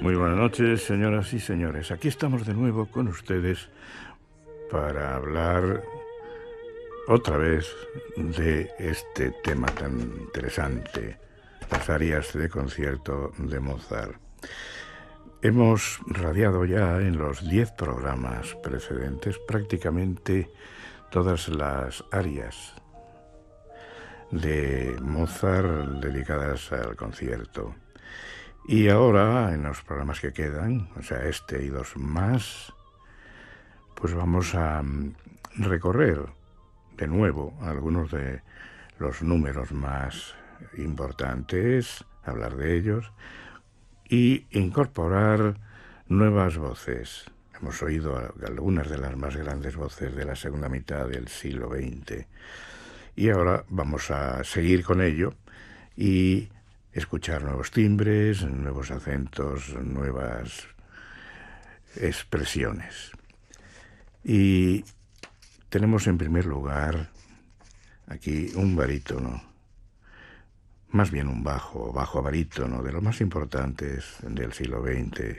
Muy buenas noches, señoras y señores. Aquí estamos de nuevo con ustedes para hablar otra vez de este tema tan interesante, las arias de concierto de Mozart. Hemos radiado ya en los 10 programas precedentes prácticamente todas las arias de Mozart dedicadas al concierto. Y ahora, en los programas que quedan, o sea, este y dos más, pues vamos a recorrer de nuevo algunos de los números más importantes, hablar de ellos y incorporar nuevas voces. Hemos oído algunas de las más grandes voces de la segunda mitad del siglo XX y ahora vamos a seguir con ello y escuchar nuevos timbres, nuevos acentos, nuevas expresiones. Y tenemos en primer lugar aquí un barítono, más bien un bajo barítono, de los más importantes del siglo XX.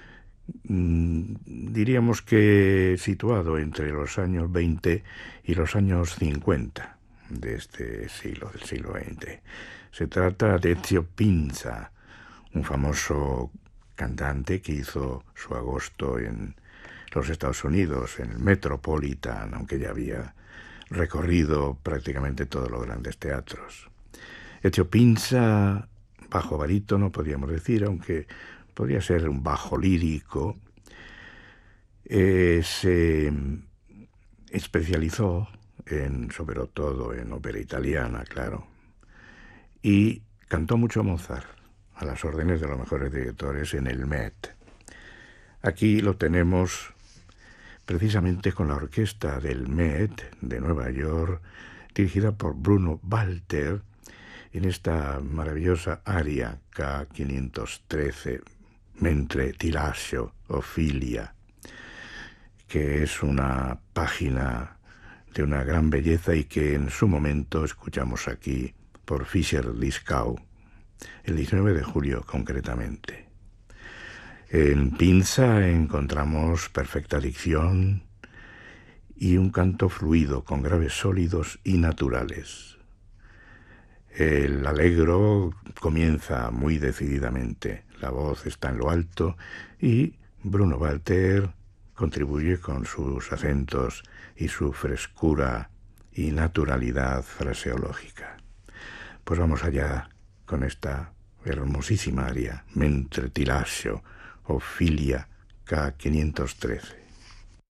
Diríamos que situado entre los años 20 y los años 50 de este siglo, del siglo XX. Se trata de Ezio Pinza, un famoso cantante que hizo su agosto en los Estados Unidos, en el Metropolitan, aunque ya había recorrido prácticamente todos los grandes teatros. Ezio Pinza, bajo barítono, podríamos decir, aunque podría ser un bajo lírico, se especializó sobre todo en ópera italiana, claro, y cantó mucho Mozart, a las órdenes de los mejores directores en el Met. Aquí lo tenemos precisamente con la orquesta del Met de Nueva York, dirigida por Bruno Walter, en esta maravillosa aria K513, Mentre ti lascio, Ophelia, que es una página de una gran belleza y que en su momento escuchamos aquí por Fischer-Dieskau, el 19 de julio concretamente. En Pinza encontramos perfecta dicción y un canto fluido con graves sólidos y naturales. El allegro comienza muy decididamente, la voz está en lo alto y Bruno Walter contribuye con sus acentos y su frescura y naturalidad fraseológica. Pues vamos allá con esta hermosísima aria, Mentre ti lascio, Ophelia K513.